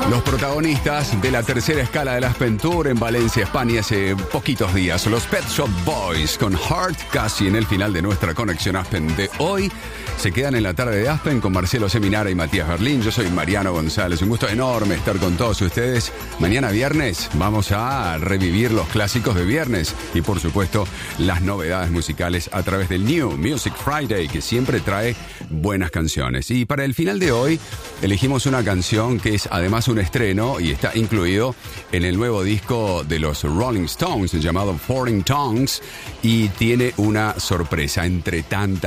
Los protagonistas de la tercera escala del Aspen Tour en Valencia, España, hace poquitos días. Los Pet Shop Boys con Heart, casi en el final de nuestra conexión Aspen de hoy. Se quedan en la tarde de Aspen con Marcelo Seminara y Matías Berlín. Yo soy Mariano González. Un gusto enorme estar con todos ustedes. Mañana viernes vamos a revivir los clásicos de viernes y, por supuesto, las novedades musicales a través del New Music Friday, que siempre trae buenas canciones. Y para el final de hoy elegimos una canción que es además un estreno y está incluido en el nuevo disco de los Rolling Stones llamado Foreign Tongues, y tiene una sorpresa entre tantas.